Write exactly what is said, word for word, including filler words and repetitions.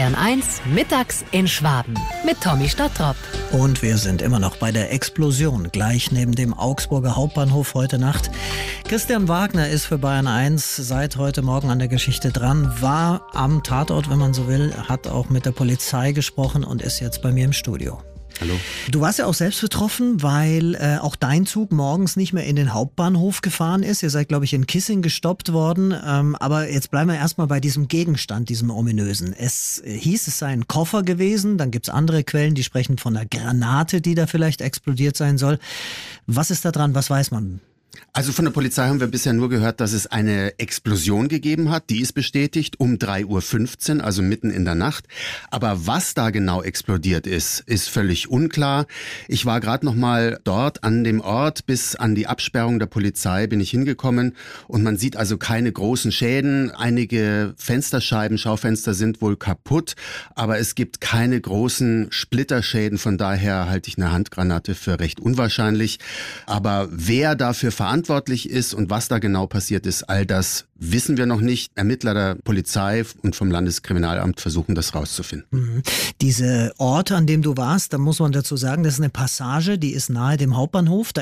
Bayern eins, mittags in Schwaben mit Tommy Stadtrop. Und wir sind immer noch bei der Explosion, gleich neben dem Augsburger Hauptbahnhof heute Nacht. Christian Wagner ist für Bayern eins seit heute Morgen an der Geschichte dran, war am Tatort, wenn man so will, hat auch mit der Polizei gesprochen und ist jetzt bei mir im Studio. Hallo. Du warst ja auch selbst betroffen, weil äh, auch dein Zug morgens nicht mehr in den Hauptbahnhof gefahren ist. Ihr seid, glaube ich, in Kissing gestoppt worden. Ähm, aber jetzt bleiben wir erstmal bei diesem Gegenstand, diesem ominösen. Es äh, hieß, es sei ein Koffer gewesen. Dann gibt es andere Quellen, die sprechen von einer Granate, die da vielleicht explodiert sein soll. Was ist da dran? Was weiß man? Also von der Polizei haben wir bisher nur gehört, dass es eine Explosion gegeben hat. Die ist bestätigt um drei Uhr fünfzehn, also mitten in der Nacht. Aber was da genau explodiert ist, ist völlig unklar. Ich war gerade noch mal dort an dem Ort, bis an die Absperrung der Polizei bin ich hingekommen. Und man sieht also keine großen Schäden. Einige Fensterscheiben, Schaufenster sind wohl kaputt. Aber es gibt keine großen Splitterschäden. Von daher halte ich eine Handgranate für recht unwahrscheinlich. Aber wer dafür verantwortlich ist und was da genau passiert ist, all das wissen wir noch nicht. Ermittler der Polizei und vom Landeskriminalamt versuchen das rauszufinden. Mhm. Diese Orte, an dem du warst, da muss man dazu sagen, das ist eine Passage, die ist nahe dem Hauptbahnhof. Da